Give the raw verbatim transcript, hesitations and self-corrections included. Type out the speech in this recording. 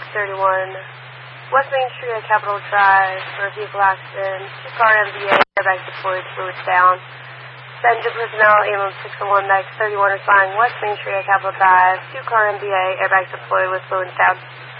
thirty-one, West Main Street at Capitol Drive for a vehicle accident. Two-car M V A, airbags deployed, fluids down. Send to personnel, ambulance six oh one, Max thirty-one, responding West Main Street at Capitol Drive. Two-car M V A, airbags deployed with fluids down.